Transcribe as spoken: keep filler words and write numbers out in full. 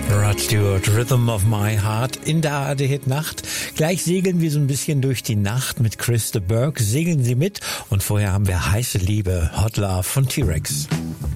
Rod Stewart, Rhythm of My Heart in der A R D-Hit-Nacht. Gleich segeln wir so ein bisschen durch die Nacht mit Chris de Burgh. Segeln Sie mit und vorher haben wir Heiße Liebe, Hot Love von T-Rex.